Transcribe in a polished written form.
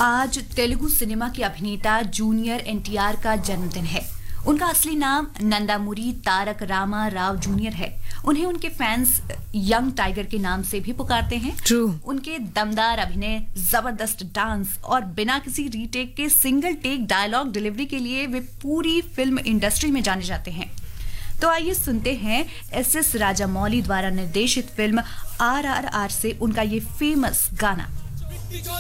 आज तेलुगु सिनेमा के अभिनेता जूनियर एनटीआर का जन्मदिन है। उनका असली नाम नंदामुरी तारक रामा राव जूनियर है। उन्हें उनके फैंस यंग टाइगर के नाम से भी पुकारते हैं। True. उनके दमदार अभिनय, जबरदस्त डांस और बिना किसी रीटेक के सिंगल टेक डायलॉग डिलीवरी के लिए वे पूरी फिल्म इंडस्ट्री में जाने जाते हैं। तो आइए सुनते हैं एस राजामौली द्वारा निर्देशित फिल्म RRR से उनका ये फेमस गाना।